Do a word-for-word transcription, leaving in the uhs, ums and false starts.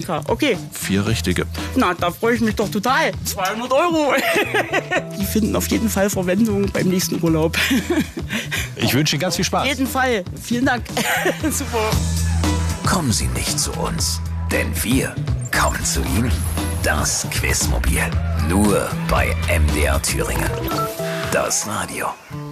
klar. Okay. Vier richtige. Na, da freue ich mich doch total. zweihundert Euro. Die finden auf jeden Fall Verwendung beim nächsten Urlaub. Ich wünsche Ihnen ganz viel Spaß. Auf jeden Fall. Vielen Dank. Super. Kommen Sie nicht zu uns, denn wir kommen zu Ihnen. Das Quizmobil. Nur bei M D R Thüringen. Das Radio.